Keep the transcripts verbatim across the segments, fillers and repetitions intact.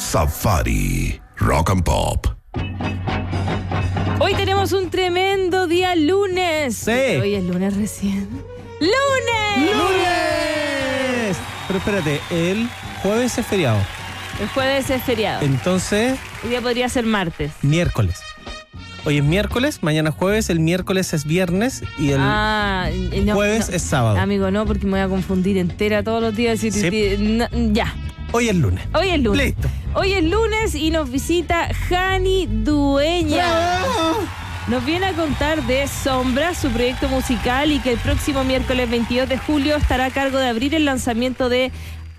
Safari Rock and Pop. Hoy tenemos un tremendo día lunes. Sí. Hoy es lunes recién. ¡Lunes! ¡Lunes! Pero espérate, el jueves es feriado. El jueves es feriado. Entonces, Hoy día podría ser martes. miércoles. Hoy es miércoles, mañana es jueves, el miércoles es viernes y el ah, no, jueves no. es sábado. Amigo, no, porque me voy a confundir entera todos los días. Y, Sí. y- no, ya. Hoy es lunes. Hoy es lunes. Listo. Hoy es lunes y nos visita Jani Dueña. Nos viene a contar de Sombra, su proyecto musical, y que el próximo miércoles veintidós de julio estará a cargo de abrir el lanzamiento de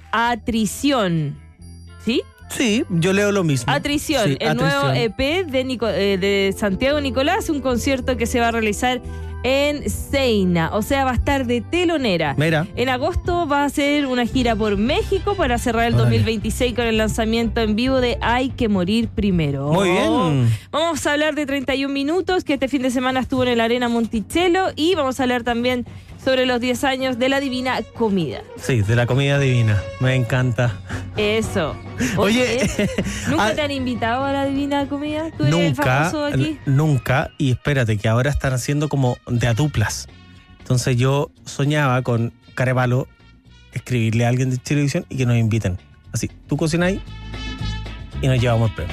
Atrición. ¿Sí? Sí, yo leo lo mismo. Atrición, Sí, el Atrición. nuevo E P de, Nico- eh, de Santiago Nicolás, un concierto que se va a realizar en Seina, o sea, va a estar de telonera. Mira. En agosto va a hacer una gira por México para cerrar el Órale. dos mil veintiséis con el lanzamiento en vivo de Hay que morir primero. Muy bien. Vamos a hablar de treinta y un minutos, que este fin de semana estuvo en el Arena Monticello, y vamos a hablar también sobre los diez años de la Divina Comida. Sí, de la comida divina. Me encanta. Eso. Oye, ¿nunca ah, te han invitado a la Divina Comida? ¿Tú eres el nunca, famoso aquí? n- nunca. Y espérate, que ahora están haciendo como de a duplas. Entonces yo soñaba con Carevalo escribirle a alguien de televisión y que nos inviten. Así, tú cocinas ahí y nos llevamos el premio.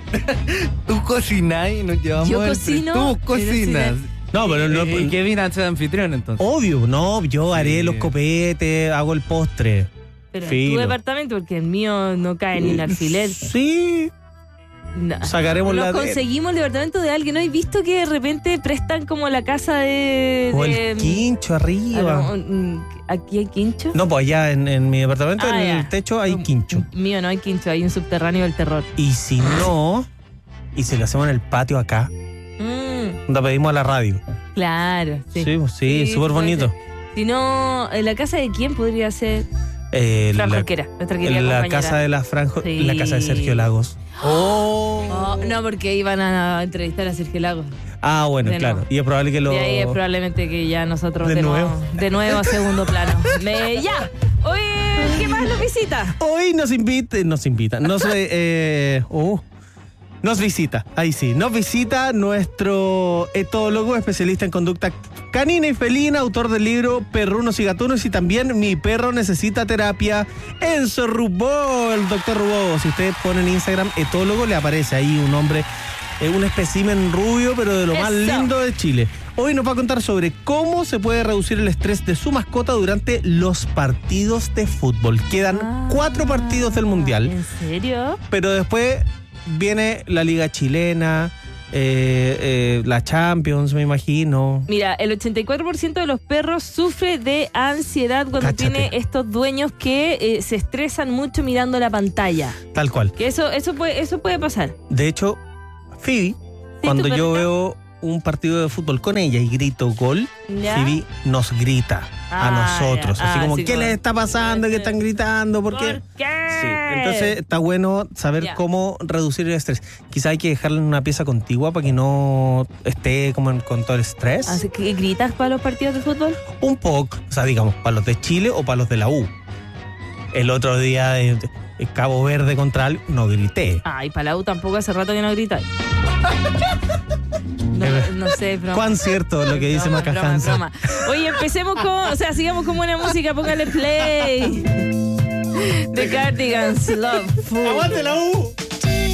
Tú cocinas y nos llevamos Yo el cocino, pre- Tú pero cocinas. No, pero no. ¿Y qué viene antes de anfitrión entonces? Obvio, no, yo haré Sí. los copetes, hago el postre. Pero en Filo. tu departamento, porque el mío no cae ni en alfiler. Sí, No. sacaremos Nos la de... conseguimos el departamento de alguien, ¿no? ¿He visto que de repente prestan como la casa de... O de- el quincho Ah, arriba. no, mm, ¿aquí hay quincho? No, pues allá en, en mi departamento, Ah, en ya. el techo hay quincho. Mío no hay quincho, hay un subterráneo del terror. Y si no, y si lo hacemos en el patio acá, Mm, donde pedimos a la radio. claro, sí. Sí, pues sí, súper puede bonito. ser. Si no, ¿en la casa de quién podría ser? Eh, Fran la, Jorquera, nuestra querida en la compañera. casa de la Franjo, Sí. la casa de Sergio Lagos. Oh, no, porque iban a entrevistar a Sergio Lagos. Ah, bueno, De claro. nuevo. Y es probable que lo... De ahí es probablemente que ya nosotros De de, nuevo. nuevo, de nuevo a segundo plano. Me, ya. Oye, ¿qué más nos visita? Hoy nos invita, nos invita, nos, eh, eh, uh, nos visita, ahí sí, nos visita nuestro etólogo, especialista en conducta canina y felina, autor del libro Perrunos y Gatunos y también Mi Perro Necesita Terapia, Enzo Rubó, el doctor Rubó. Si ustedes ponen Instagram etólogo, le aparece ahí un hombre, eh, un espécimen rubio, pero de lo más Eso. lindo de Chile. Hoy nos va a contar sobre cómo se puede reducir el estrés de su mascota durante los partidos de fútbol. Quedan Ah, cuatro partidos del Mundial, ¿En serio? pero después viene la Liga Chilena, eh, eh, la Champions, me imagino. Mira, el ochenta y cuatro por ciento de los perros sufre de ansiedad cuando Cáchate. tiene estos dueños que eh, se estresan mucho mirando la pantalla. Tal cual. Que eso, eso puede, eso puede pasar. De hecho, Phoebe, cuando tu yo perrita? veo un partido de fútbol con ella y grito gol, ¿Ya? Phoebe nos grita a Ah, nosotros. ya. Así Ah, como, sí, ¿qué como- les está pasando? ¿Qué están gritando? ¿Por qué? ¿Por qué? Sí, entonces está bueno saber Ya. cómo reducir el estrés. Quizá hay que dejarlo en una pieza contigua para que no esté como en- con todo el estrés. Así que gritas para los partidos de fútbol. Un poco, o sea, digamos, para los de Chile o para los de la U. El otro día de, de Cabo Verde contra algo, no grité. Ay, para la U tampoco hace rato que no gritas. No, no sé, broma. ¿Cuán cierto lo que dice Broma, Maca broma, Hansen? broma. Oye, empecemos con, o sea, sigamos con buena música, póngale play. The Cardigans, Love Food. ¡Aguante la U!